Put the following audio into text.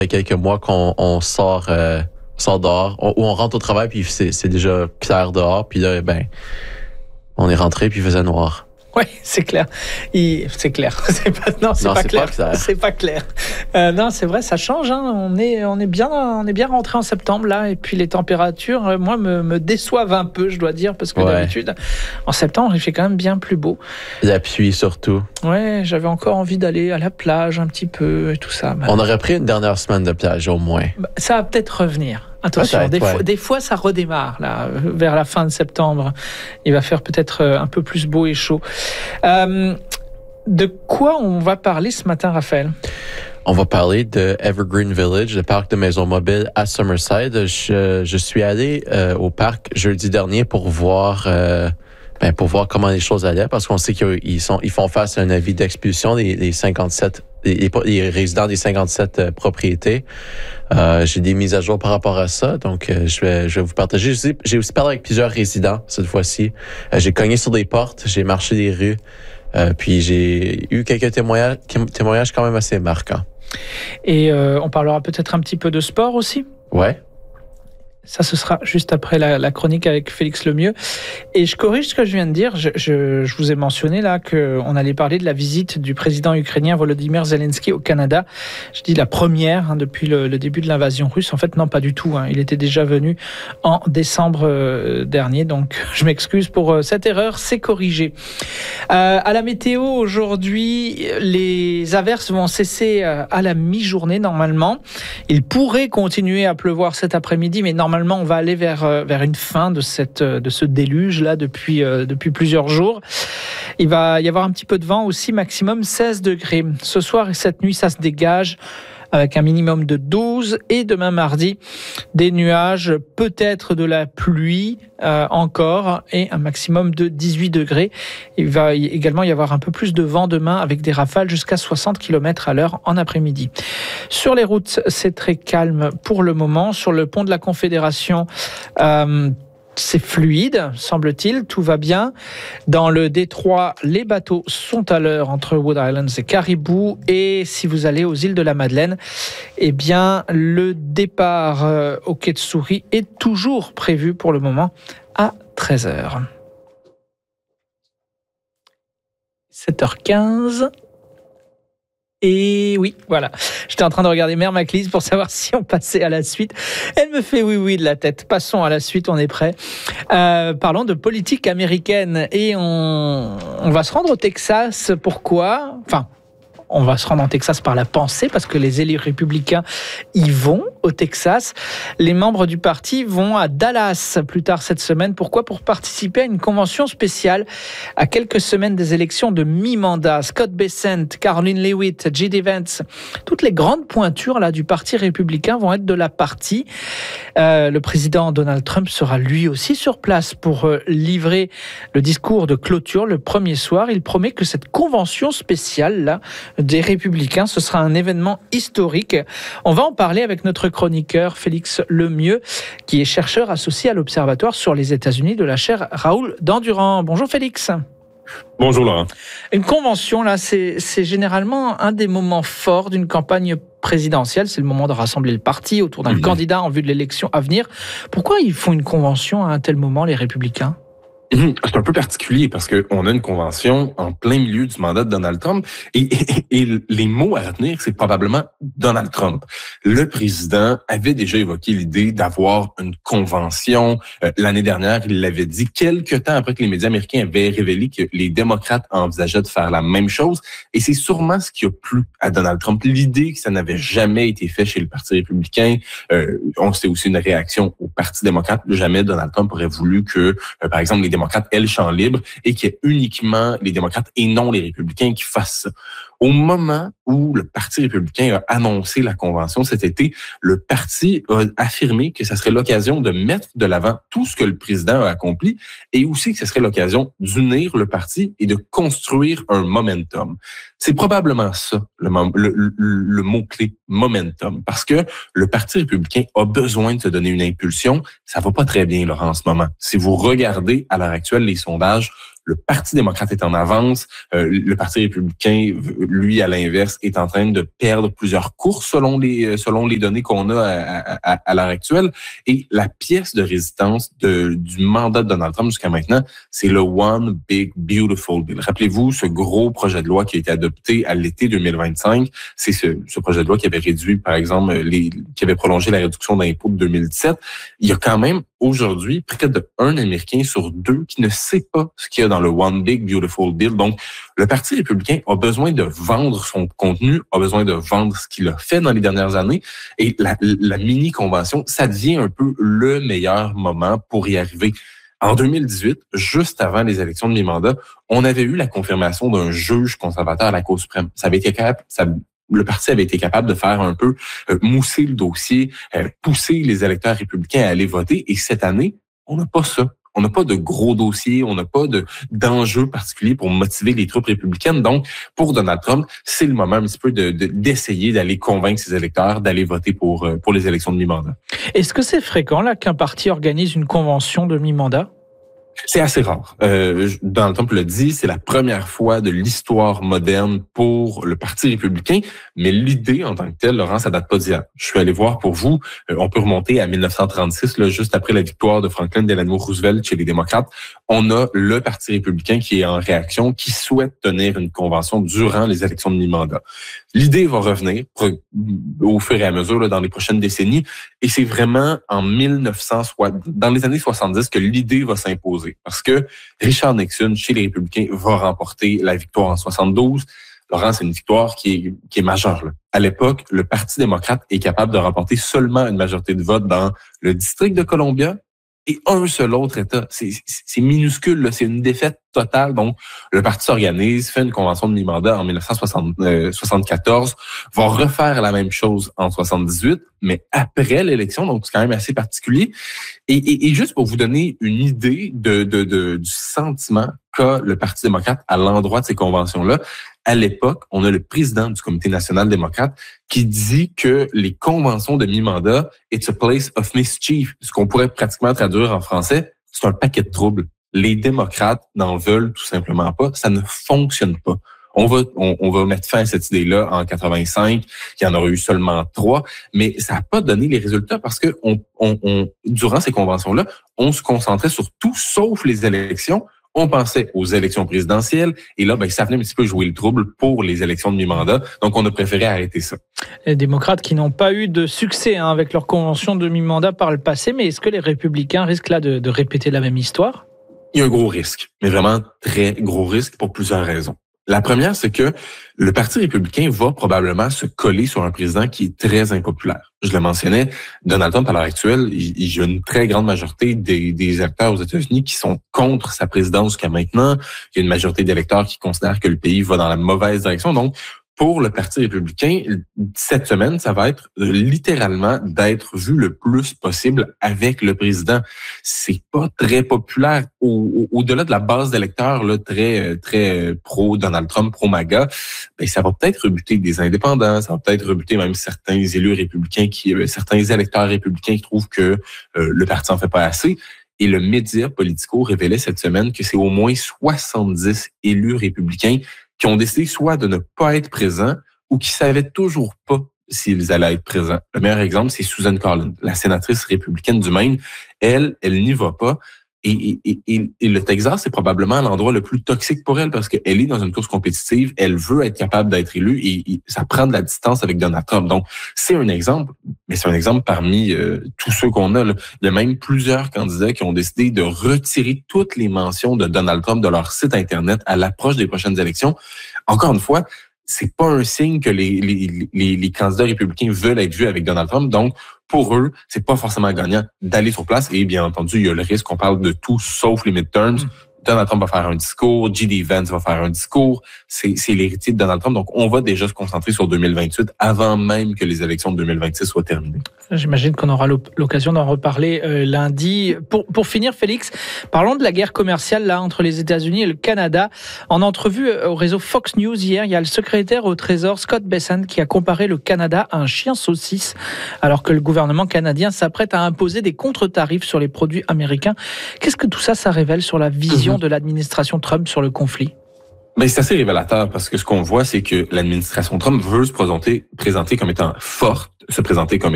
Il y a quelques mois qu'on sort dehors, ou on rentre au travail, puis c'est déjà clair dehors, puis là, on est rentré, puis il faisait noir. Oui, c'est clair. C'est clair. C'est pas clair. C'est pas clair. Non, c'est vrai, ça change. Hein. On est bien rentré en septembre là, et puis les températures, moi, me déçoivent un peu, je dois dire, parce que d'habitude, en septembre, il fait quand même bien plus beau. La pluie surtout. Ouais, j'avais encore envie d'aller à la plage un petit peu et tout ça. On aurait pris une dernière semaine de plage au moins. Ça va peut-être revenir. Attention, des fois, ça redémarre là, vers la fin de septembre. Il va faire peut-être un peu plus beau et chaud. De quoi on va parler ce matin, Raphaël? On va parler de Evergreen Village, le parc de maisons mobiles à Summerside. Je suis allé au parc jeudi dernier pour voir comment les choses allaient, parce qu'on sait qu'ils font face à un avis d'expulsion des 57 les résidents des 57 propriétés. J'ai des mises à jour par rapport à ça, donc je vais vous partager. J'ai aussi parlé avec plusieurs résidents cette fois-ci. J'ai cogné sur des portes, j'ai marché des rues, puis j'ai eu quelques témoignages quand même assez marquants. Et on parlera peut-être un petit peu de sport aussi? Ouais. Ça, ce sera juste après la chronique avec Félix Lemieux. Et je corrige ce que je viens de dire. Je vous ai mentionné là qu'on allait parler de la visite du président ukrainien Volodymyr Zelensky au Canada. Je dis la première depuis le début de l'invasion russe. En fait, non, pas du tout. Il était déjà venu en décembre dernier. Donc, je m'excuse pour cette erreur. C'est corrigé. À la météo, aujourd'hui, les averses vont cesser à la mi-journée normalement. Il pourrait continuer à pleuvoir cet après-midi, mais normalement, on va aller vers une fin de ce déluge-là depuis plusieurs jours. Il va y avoir un petit peu de vent aussi, maximum 16 degrés. Ce soir et cette nuit, ça se dégage avec un minimum de 12. Et demain mardi, des nuages, peut-être de la pluie encore, et un maximum de 18 degrés. Il va également y avoir un peu plus de vent demain avec des rafales jusqu'à 60 km à l'heure en après-midi. Sur les routes, c'est très calme pour le moment. Sur le pont de la Confédération, c'est fluide, semble-t-il, tout va bien. Dans le détroit, les bateaux sont à l'heure entre Wood Islands et Caribou. Et si vous allez aux îles de la Madeleine, eh bien, le départ au quai de Souris est toujours prévu pour le moment à 13h. 7h15. Et oui, voilà. J'étais en train de regarder Mère Maclise pour savoir si on passait à la suite. Elle me fait oui de la tête. Passons à la suite, on est prêt. Parlons de politique américaine. Et on va se rendre au Texas. Pourquoi ? On va se rendre en Texas par la pensée, parce que les élus républicains y vont au Texas. Les membres du parti vont à Dallas plus tard cette semaine. Pourquoi ? Pour participer à une convention spéciale à quelques semaines des élections de mi-mandat. Scott Bessent, Caroline Leavitt, J.D. Vance, toutes les grandes pointures là du parti républicain vont être de la partie. Le président Donald Trump sera lui aussi sur place pour livrer le discours de clôture le premier soir. Il promet que cette convention spéciale là des Républicains, ce sera un événement historique. On va en parler avec notre chroniqueur Félix Lemieux, qui est chercheur associé à l'Observatoire sur les États-Unis de la chaire Raoul Dandurand. Bonjour Félix. Bonjour Laurent. Une convention, là, c'est généralement un des moments forts d'une campagne présidentielle. C'est le moment de rassembler le parti autour d'un candidat en vue de l'élection à venir. Pourquoi ils font une convention à un tel moment, les Républicains ? C'est un peu particulier parce qu'on a une convention en plein milieu du mandat de Donald Trump et les mots à retenir, c'est probablement Donald Trump. Le président avait déjà évoqué l'idée d'avoir une convention. L'année dernière, il l'avait dit quelques temps après que les médias américains avaient révélé que les démocrates envisageaient de faire la même chose. Et c'est sûrement ce qui a plu à Donald Trump. L'idée que ça n'avait jamais été fait chez le Parti républicain. On sait aussi une réaction au Parti démocrate. Jamais Donald Trump aurait voulu que, par exemple, les démocrates aient le champ libre et qu'il y ait uniquement les démocrates et non les républicains qui fassent ça. Au moment où le Parti républicain a annoncé la convention cet été, le parti a affirmé que ça serait l'occasion de mettre de l'avant tout ce que le président a accompli et aussi que ce serait l'occasion d'unir le parti et de construire un momentum. C'est probablement ça, le mot-clé, momentum, parce que le Parti républicain a besoin de se donner une impulsion. Ça va pas très bien, Laurent, en ce moment. Si vous regardez à l'heure actuelle les sondages, Le Parti démocrate est en avance. Le Parti républicain, lui, à l'inverse, est en train de perdre plusieurs courses selon les données qu'on a à l'heure actuelle. Et la pièce de résistance du mandat de Donald Trump jusqu'à maintenant, c'est le One Big Beautiful Bill. Rappelez-vous, ce gros projet de loi qui a été adopté à l'été 2025, c'est ce projet de loi qui avait réduit, par exemple, qui avait prolongé la réduction d'impôts de 2017. Il y a quand même aujourd'hui près d'un Américain sur deux qui ne sait pas ce qu'il y a dans le One Big Beautiful Bill. Donc, le Parti républicain a besoin de vendre son contenu, a besoin de vendre ce qu'il a fait dans les dernières années. Et la mini-convention, ça devient un peu le meilleur moment pour y arriver. En 2018, juste avant les élections de mi-mandat, on avait eu la confirmation d'un juge conservateur à la Cour suprême. Le parti avait été capable de faire un peu mousser le dossier, pousser les électeurs républicains à aller voter. Et cette année, on n'a pas ça. On n'a pas de gros dossiers, on n'a pas d'enjeux particuliers pour motiver les troupes républicaines. Donc, pour Donald Trump, c'est le moment un petit peu d'essayer d'aller convaincre ses électeurs d'aller voter pour les élections de mi-mandat. Est-ce que c'est fréquent là qu'un parti organise une convention de mi-mandat? C'est assez rare. Donald Trump l'a dit, c'est la première fois de l'histoire moderne pour le Parti républicain, mais l'idée en tant que telle, Laurent, ça date pas d'hier. Je suis allé voir pour vous, on peut remonter à 1936, là, juste après la victoire de Franklin Delano Roosevelt chez les démocrates. On a le Parti républicain qui est en réaction, qui souhaite tenir une convention durant les élections de mi-mandat. L'idée va revenir au fur et à mesure là, dans les prochaines décennies, et c'est vraiment dans les années 70 que l'idée va s'imposer, parce que Richard Nixon, chez les républicains, va remporter la victoire en 72. Laurent, c'est une victoire qui est majeure, là. À l'époque, le Parti démocrate est capable de remporter seulement une majorité de vote dans le district de Columbia et un seul autre État. C'est minuscule, là. C'est une défaite totale. Donc, le parti s'organise, fait une convention de mi-mandat en 1974, va refaire la même chose en 78, mais après l'élection, donc c'est quand même assez particulier. Et juste pour vous donner une idée du sentiment qu'a le Parti démocrate à l'endroit de ces conventions-là, à l'époque, on a le président du Comité national démocrate qui dit que les conventions de mi-mandat, it's a place of mischief, ce qu'on pourrait pratiquement traduire en français, c'est un paquet de troubles. Les démocrates n'en veulent tout simplement pas. Ça ne fonctionne pas. On va mettre fin à cette idée-là en 85. Il y en aurait eu seulement 3, mais ça n'a pas donné les résultats parce que durant ces conventions-là, on se concentrait sur tout sauf les élections. On pensait aux élections présidentielles et là, ça venait un petit peu jouer le trouble pour les élections de mi-mandat. Donc, on a préféré arrêter ça. Les démocrates qui n'ont pas eu de succès avec leur convention de mi-mandat par le passé, mais est-ce que les républicains risquent là de répéter la même histoire? Il y a un gros risque, mais vraiment très gros risque pour plusieurs raisons. La première, c'est que le Parti républicain va probablement se coller sur un président qui est très impopulaire. Je le mentionnais, Donald Trump, à l'heure actuelle, il y a une très grande majorité des électeurs aux États-Unis qui sont contre sa présidence jusqu'à maintenant. Il y a une majorité d'électeurs qui considèrent que le pays va dans la mauvaise direction. Donc, pour le Parti républicain, cette semaine, ça va être littéralement d'être vu le plus possible avec le président. C'est pas très populaire. Au-delà de la base d'électeurs là, très pro Donald Trump, pro MAGA, ça va peut-être rebuter des indépendants, ça va peut-être rebuter même certains élus républicains, certains électeurs républicains qui trouvent que le parti en fait pas assez. Et le média Politico révélait cette semaine que c'est au moins 70 élus républicains qui ont décidé soit de ne pas être présents ou qui savaient toujours pas s'ils allaient être présents. Le meilleur exemple, c'est Susan Collins, la sénatrice républicaine du Maine. Elle n'y va pas. Et le Texas, c'est probablement l'endroit le plus toxique pour elle parce qu'elle est dans une course compétitive, elle veut être capable d'être élue et ça prend de la distance avec Donald Trump. Donc, c'est un exemple, mais c'est un exemple parmi tous ceux qu'on a. Là. Il y a même plusieurs candidats qui ont décidé de retirer toutes les mentions de Donald Trump de leur site Internet à l'approche des prochaines élections. Encore une fois, c'est pas un signe que les candidats républicains veulent être vus avec Donald Trump. Donc, pour eux, c'est pas forcément gagnant d'aller sur place. Et bien entendu, il y a le risque qu'on parle de tout sauf les midterms. Donald Trump va faire un discours, J.D. Vance va faire un discours. C'est l'héritier de Donald Trump. Donc, on va déjà se concentrer sur 2028 avant même que les élections de 2026 soient terminées. J'imagine qu'on aura l'occasion d'en reparler lundi. Pour finir, Félix, parlons de la guerre commerciale là entre les États-Unis et le Canada. En entrevue au réseau Fox News hier, il y a le secrétaire au Trésor Scott Bessent qui a comparé le Canada à un chien saucisse, alors que le gouvernement canadien s'apprête à imposer des contre-tarifs sur les produits américains. Qu'est-ce que tout ça révèle sur la vision vision de l'administration Trump sur le conflit? Mais c'est assez révélateur parce que ce qu'on voit, c'est que l'administration Trump veut se présenter comme étant forte, se présenter comme